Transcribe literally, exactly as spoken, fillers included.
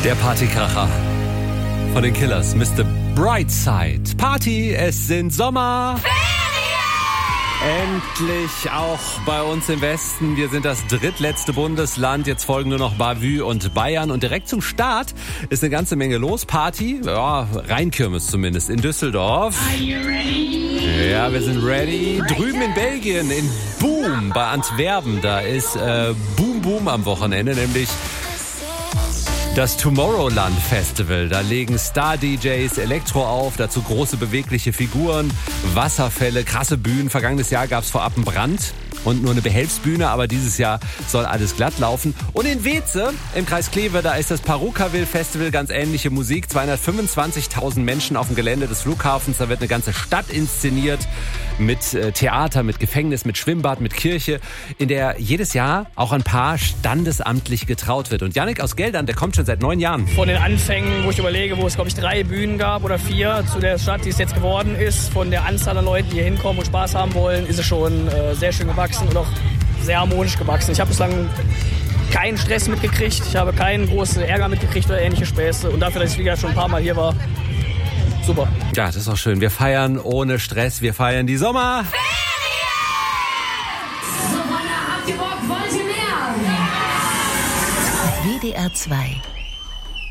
Der Partykracher von den Killers, Mister Brightside. Party, es sind Sommer. Endlich auch bei uns im Westen. Wir sind das drittletzte Bundesland. Jetzt folgen nur noch Bavü und Bayern. Und direkt zum Start ist eine ganze Menge los. Party, ja, Rheinkirmes zumindest in Düsseldorf. Are you ready? Ja, wir sind ready. Drüben in Belgien, in Boom, bei Antwerpen, da ist äh, Boom Boom am Wochenende, nämlich das Tomorrowland Festival. Da legen Star-D Js Elektro auf, dazu große bewegliche Figuren, Wasserfälle, krasse Bühnen. Vergangenes Jahr gab es vorab einen Brand und nur eine Behelfsbühne, aber dieses Jahr soll alles glatt laufen. Und in Weeze, im Kreis Kleve, da ist das Parukaville Festival, ganz ähnliche Musik. zweihundertfünfundzwanzigtausend Menschen auf dem Gelände des Flughafens. Da wird eine ganze Stadt inszeniert mit äh, Theater, mit Gefängnis, mit Schwimmbad, mit Kirche, in der jedes Jahr auch ein Paar standesamtlich getraut wird. Und Yannick aus Geldern, der kommt schon seit neun Jahren. Von den Anfängen, wo ich überlege, wo es, glaube ich, drei Bühnen gab oder vier zu der Stadt, die es jetzt geworden ist, von der Anzahl an Leuten, die hier hinkommen und Spaß haben wollen, ist es schon äh, sehr schön gewachsen und auch sehr harmonisch gewachsen. Ich habe bislang keinen Stress mitgekriegt, ich habe keinen großen Ärger mitgekriegt oder ähnliche Späße. Und dafür, dass ich wie gesagt schon ein paar Mal hier war, super. Ja, das ist auch schön. Wir feiern ohne Stress, wir feiern die Sommer. So, Freunde, habt ihr Bock? Wollt ihr mehr? W D R zwei